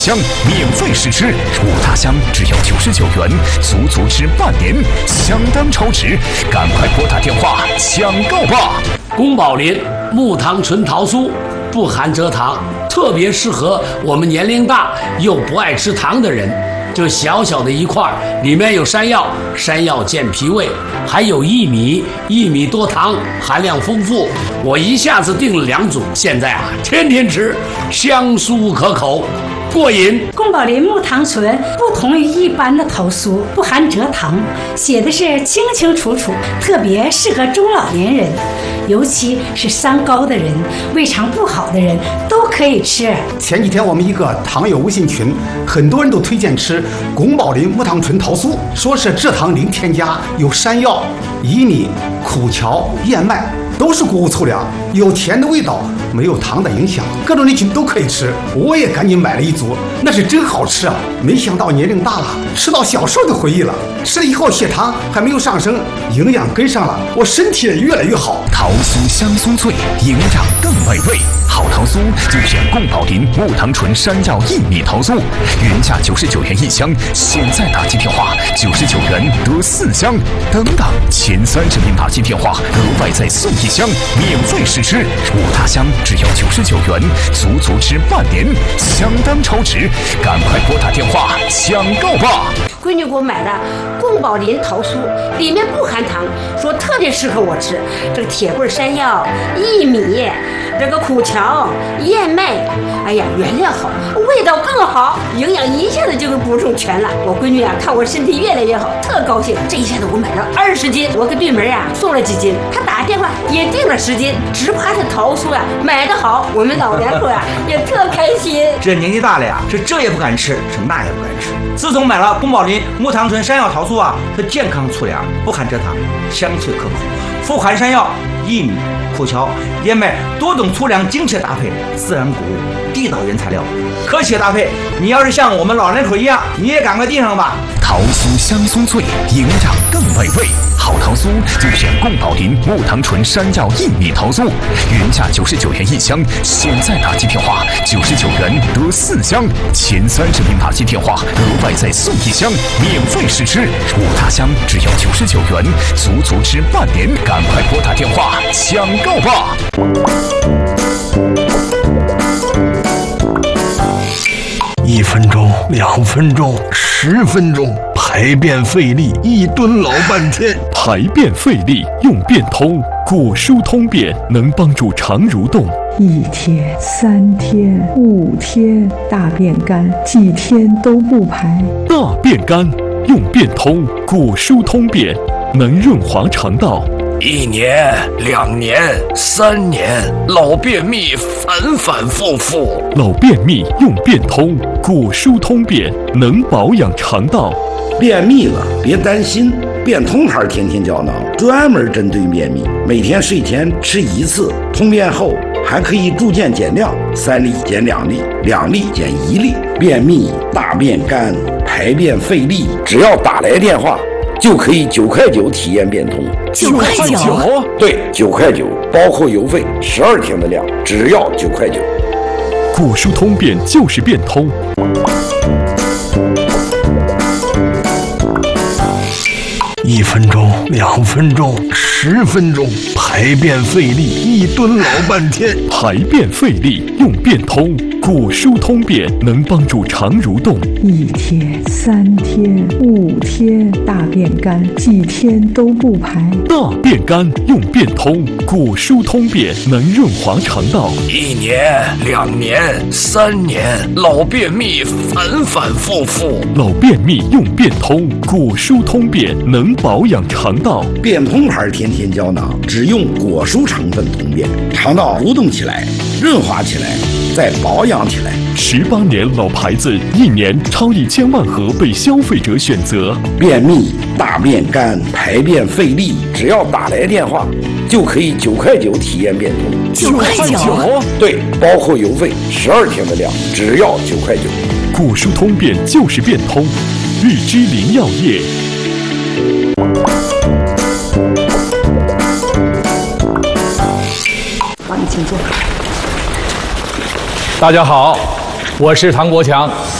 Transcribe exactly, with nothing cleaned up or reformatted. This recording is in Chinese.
香免费试吃，五大箱只要九十九元，足足吃半年，相当超值，赶快拨打电话抢购吧！ 宫保林木糖醇桃酥，不含蔗糖，特别适合我们年龄大又不爱吃糖的人。这小小的一块，里面有山药，山药健脾胃，还有薏米，薏米多糖，含量丰富。我一下子订了两组，现在啊，天天吃，香酥可口。过瘾。 宫保林木糖醇不同于一般的桃酥，不含蔗糖，写的是清清楚楚，特别适合中老年人，尤其是三高的人、胃肠不好的人都可以吃。 前几天我们一个糖友微信群，很多人都推荐吃宫保林木糖醇桃酥，说是蔗糖零添加，有山药、薏米、苦荞、燕麦，都是谷物粗粮，有甜的味道，没有糖的影响，各种人群都可以吃。我也赶紧买了一组，那是真好吃啊！没想到年龄大了，吃到小时候的回忆了。吃了以后血糖还没有上升，营养跟上了，我身体也越来越好。 桃酥香酥脆，营养更美味。好桃酥就选宫保林木糖醇山药薏米桃酥，原价九十九元一箱，现在打进电话九十九元得四箱。等等，前三十名打进电话额外再送一箱，免费试吃，五大箱只要九十九元，足足吃半年，相当超值，赶快拨打电话抢购吧！ 闺女给我买的宫保林桃酥，里面不含糖，说特别适合我吃。这个铁棍山药、薏米，这个苦荞、燕麦，哎呀，原料好，味道更好，营养一下子就给补充全了。我闺女啊，看我身体越来越好，特高兴。这一下子我买了二十斤，我给对门啊送了几斤，她打电话也订了十斤，只怕这桃酥呀、啊、买得好，我们老两口啊也特开心。 这年纪大了呀，是这也不敢吃，是那也不敢吃。自从买了宫保林木糖醇山药桃酥啊，它健康粗粮，不含蔗糖，香脆可口，富含山药、薏米、苦荞、燕麦多种粗粮精确搭配，自然谷物，地道原材料，科学搭配。你要是像我们老人口一样，你也赶快订上吧。 桃酥香酥脆，营养更美味。好桃酥就选宫保林木糖醇山药薏米桃酥，原价九十九元一箱，现在打进电话九十九元得四箱，前三十名打进电话额外再送一箱，免费试吃，五大箱只要九十九元，足足吃半年，赶快拨打电话抢购吧！ 一分钟，两分钟，十分钟，排便费力，一蹲老半天。 排便费力用便通，果蔬通便能帮助肠蠕动。 一天、三天、五天，大便干，几天都不排。 大便干用便通，果蔬通便能润滑肠道。 一年、两年、三年，老便秘反反复复。 老便秘用便通，果蔬通便能保养肠道。 便秘了别担心，便通牌天天胶囊专门针对便秘，每天睡前吃一次，通便后还可以逐渐减量，三粒减两粒，两粒减一粒。便秘、大便干、排便费力，只要打来电话就可以九块九体验变通。 九块九？ 对，九块九，包括邮费，十二天的量，只要九块九。 果蔬通便就是变通。 一分钟，两分钟，十分钟，排便费力，一蹲老半天。 排便费力用便通，果蔬通便能帮助肠蠕动。 一天、三天、五天，大便干，几天都不排。 大便干用便通，果蔬通便能润滑肠道。 一年、两年、三年，老便秘反反复复。 老便秘用便通，果蔬通便能保养肠道。 变通牌天天胶囊只用果蔬成分通便，肠道蠕动起来，润滑起来，再保养起来。 十八年老牌子，一年超一千万盒被消费者选择。 便秘、大便干、排便费力，只要打来电话就可以九块九体验变通。 九块九？ 对，包括邮费，十二天的量，只要九块九。 果蔬通便就是变通，日之林药业。 好，你请坐。 大家好， 我是唐国强。